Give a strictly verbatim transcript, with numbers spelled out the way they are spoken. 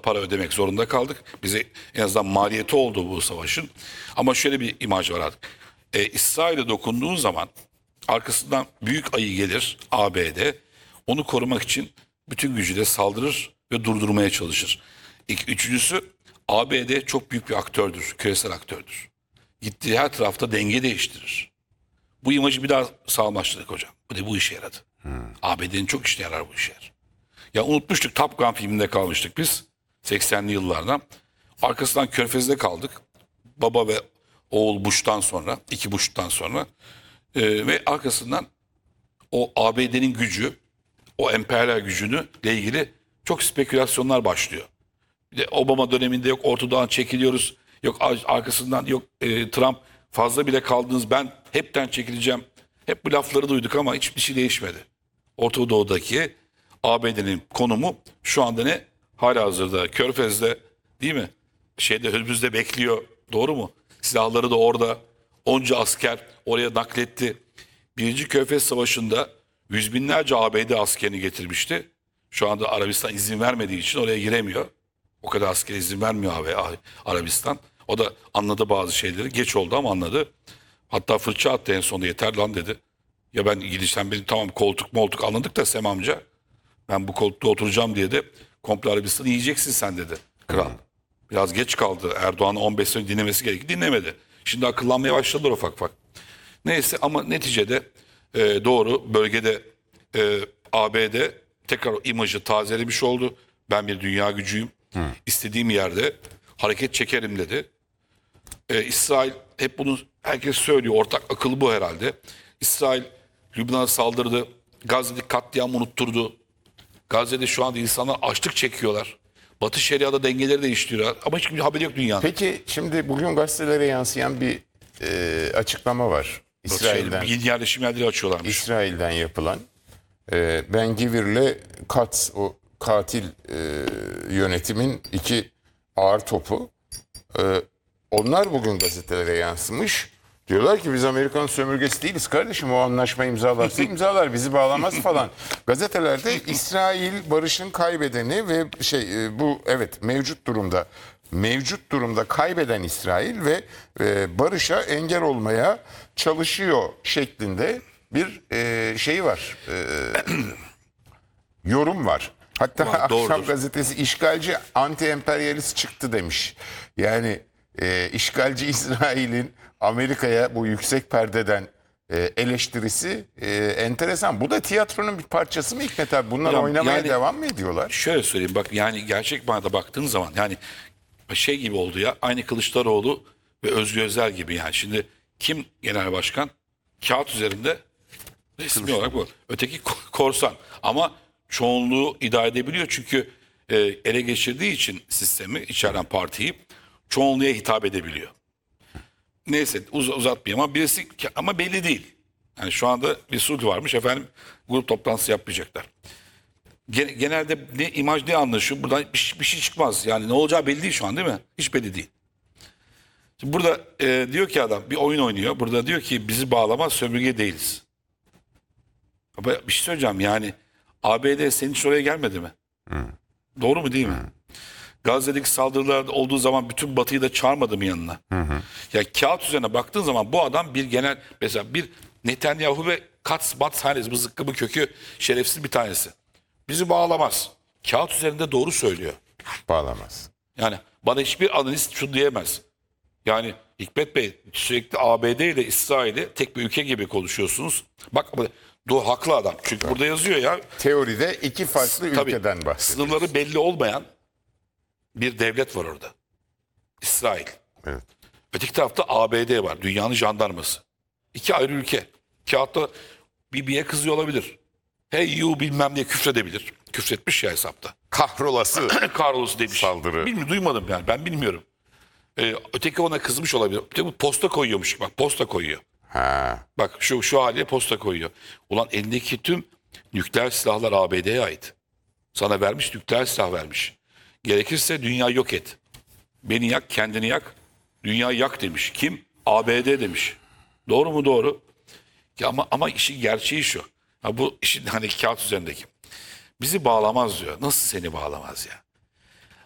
para ödemek zorunda kaldık. Bize en azından maliyeti oldu bu savaşın. Ama şöyle bir imaj var artık. E, İsrail'e dokunduğun zaman arkasından büyük ayı gelir A B D. Onu korumak için bütün gücüyle saldırır ve durdurmaya çalışır. İki, üçüncüsü A B D çok büyük bir aktördür, küresel aktördür. Gittiği her tarafta denge değiştirir. Bu imajı bir daha sağlamlaştırdık hocam. Bu da bu işe yaradı. Hmm. A B D'nin çok işine yarar bu işler. Ya unutmuştuk, Top Gun filminde kalmıştık biz seksenli yıllardan. Arkasından Körfez'de kaldık. Baba ve oğul Bush'tan sonra, iki Bush'tan sonra ee, ve arkasından o A B D'nin gücü, o emperyal gücünü ile ilgili çok spekülasyonlar başlıyor. Bir de Obama döneminde yok ortadan çekiliyoruz, yok arkasından yok e, Trump fazla bile kaldınız, ben hepten çekileceğim. Hep bu lafları duyduk ama hiçbir şey değişmedi. Orta Doğu'daki A B D'nin konumu şu anda ne? Halihazırda Körfez'de, değil mi? Şeyde önümüzde bekliyor. Doğru mu? Silahları da orada. Onca asker oraya nakletti. Birinci Körfez Savaşı'nda yüz binlerce A B D askerini getirmişti. Şu anda Arabistan izin vermediği için oraya giremiyor. O kadar asker izin vermiyor abi Arabistan. O da anladı bazı şeyleri. Geç oldu ama anladı. Hatta fırça attı en sonunda, yeter lan dedi. Ya ben gidişten benim tamam koltuk moltuk anladık da Sem amca, ben bu koltukta oturacağım diye de komple Arabistan'ı yiyeceksin sen dedi kral. Biraz geç kaldı. Erdoğan'ı on beş sene dinlemesi gerekti. Dinlemedi. Şimdi akıllanmaya başladılar ufak ufak. Neyse ama neticede e, doğru bölgede e, A B D tekrar o imajı tazelemiş oldu. Ben bir dünya gücüyüm. Hı. İstediğim yerde hareket çekerim dedi. E, İsrail hep bunu herkes söylüyor. Ortak akıllı bu herhalde. İsrail Lübnan'a saldırdı. Gazze'deki katliamı unutturdu. Gazze'de şu anda insanlar açlık çekiyorlar. Batı Şeria'da dengeleri değiştiriyor. Ama hiç kimse haberi yok dünyanın. Peki şimdi bugün gazetelere yansıyan bir e, açıklama var. İsrail'den. Yeni yerleşim yerleri açıyorlarmış. İsrail'den yapılan. E, Ben Gvir'le Katz, o katil e, yönetimin iki ağır topu. E, onlar bugün gazetelere yansımış. Diyorlar ki biz Amerikan sömürgesi değiliz kardeşim, o anlaşma imzalarsa imzalar, bizi bağlamaz falan. Gazetelerde İsrail barışın kaybedeni ve şey e, bu evet mevcut durumda mevcut durumda kaybeden İsrail ve e, barışa engel olmaya çalışıyor şeklinde bir e, şey var. E, yorum var. Hatta Var, Akşam gazetesi işgalci anti-emperyalist çıktı demiş. Yani e, işgalci İsrail'in Amerika'ya bu yüksek perdeden e, eleştirisi e, enteresan. Bu da tiyatronun bir parçası mı Hikmet abi? Bunlar Hocam, oynamaya yani devam mı ediyorlar? Şöyle söyleyeyim bak, yani gerçek manada baktığın zaman yani şey gibi oldu ya, aynı Kılıçdaroğlu ve Özgür Özel gibi yani. Şimdi kim genel başkan? Kağıt üzerinde resmi olarak bu. Öteki korsan ama çoğunluğu idare edebiliyor çünkü e, ele geçirdiği için sistemi, içeren partiyi çoğunluğa hitap edebiliyor. Neyse uz uzatmayayım ama birisi ama belli değil. Yani şu anda bir sulh varmış efendim, grup toplantısı yapmayacaklar. Genelde ne imaj ne anlaşıyor, buradan bir, bir şey çıkmaz. Yani ne olacağı belli değil şu an, değil mi? Hiç belli değil. Şimdi burada e, diyor ki adam bir oyun oynuyor. Burada diyor ki bizi bağlamaz, sömürge değiliz. Ama bir şey söyleyeceğim, yani A B D senin hiç oraya gelmedi mi? Hı. Doğru mu değil mi? Hı. Gazze'deki saldırılar olduğu zaman bütün Batı'yı da çağırmadı mı yanına? Hı hı. Ya kağıt üzerine baktığın zaman bu adam bir genel, mesela bir Netanyahu ve Katz, Batz, Hanes, bu zıkkı kökü şerefsiz bir tanesi. Bizi bağlamaz. Kağıt üzerinde doğru söylüyor. Bağlamaz. Yani bana hiçbir analist şunu diyemez. Yani Hikmet Bey sürekli A B D ile İsrail'i tek bir ülke gibi konuşuyorsunuz. Bak doğru, haklı adam. Çünkü evet, burada yazıyor ya. Teoride iki farklı tabii, ülkeden bahsediyoruz. Sınırları belli olmayan bir devlet var orada. İsrail. Evet. Öteki tarafta A B D var. Dünyanın jandarması. İki ayrı ülke. Kağıtta Bibi'ye kızıyor olabilir. Hey you bilmem diye küfredebilir. Küfretmiş ya hesapta. Kahrolası. Kahrolası demiş. Saldırı. Bilmiyorum, duymadım yani, ben bilmiyorum. Ee, öteki ona kızmış olabilir. Öteki posta koyuyormuş. Bak posta koyuyor. Ha. Bak şu şu haliyle posta koyuyor. Ulan elindeki tüm nükleer silahlar A B D'ye ait. Sana vermiş, nükleer silah vermiş. Gerekirse dünya yok et. Beni yak, kendini yak. Dünyayı yak demiş. Kim? A B D demiş. Doğru mu? Doğru. Ya ama ama işin gerçeği şu. Ha bu işin hani kağıt üzerindeki. Bizi bağlamaz diyor. Nasıl seni bağlamaz ya?